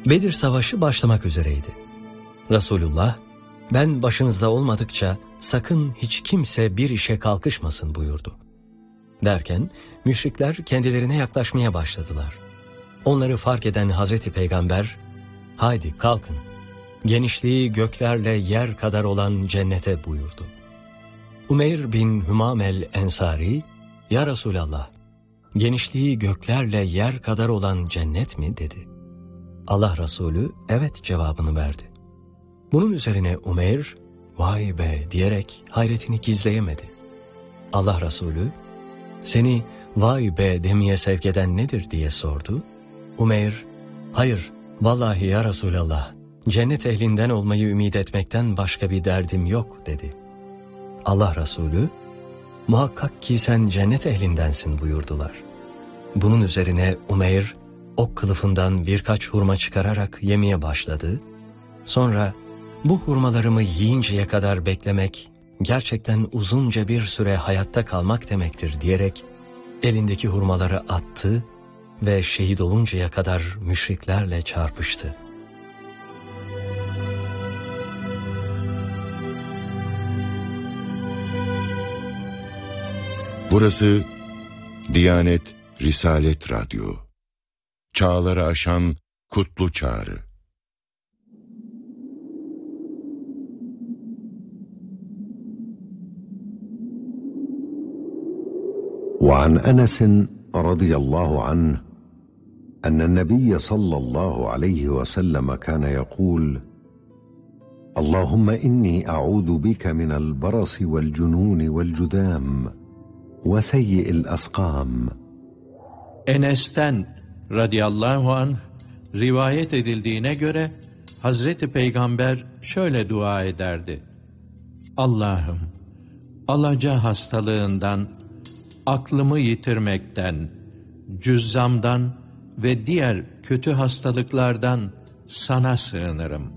Bedir Savaşı başlamak üzereydi. Resulullah, ben başınızda olmadıkça sakın hiç kimse bir işe kalkışmasın buyurdu. Derken müşrikler kendilerine yaklaşmaya başladılar. Onları fark eden Hazreti Peygamber, haydi kalkın, genişliği göklerle yer kadar olan cennete buyurdu. Umeyr bin Hümam el-Ensari, ya Resulallah, genişliği göklerle yer kadar olan cennet mi dedi. Allah Resulü evet cevabını verdi. Bunun üzerine Umeyr, vay be diyerek hayretini gizleyemedi. Allah Resulü, seni vay be demeye sevk eden nedir diye sordu. Umeyr, hayır vallahi ya Resulallah, cennet ehlinden olmayı ümit etmekten başka bir derdim yok dedi. Allah Resulü, muhakkak ki sen cennet ehlindensin buyurdular. Bunun üzerine Umeyr, ok kılıfından birkaç hurma çıkararak yemeye başladı. Sonra bu hurmalarımı yiyinceye kadar beklemek gerçekten uzunca bir süre hayatta kalmak demektir diyerek elindeki hurmaları attı ve şehit oluncaya kadar müşriklerle çarpıştı. Burası Diyanet Risalet Radyo. Çağları aşan kutlu çağrı. وعن أنس رضي الله عنه أن النبي صلى الله عليه وسلم كان يقول: اللهم إني أعوذ بك من البرص والجنون والجذام وسيء الأسقام. Enes'ten radıyallahu anh rivayet edildiğine göre Hazreti Peygamber şöyle dua ederdi: Allah'ım, alaca hastalığından, aklımı yitirmekten, cüzzamdan ve diğer kötü hastalıklardan sana sığınırım.